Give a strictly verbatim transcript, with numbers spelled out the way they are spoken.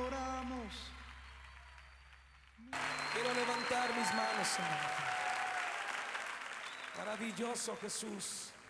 adoramos. Quiero levantar mis manos, Señor. Maravilloso Jesús.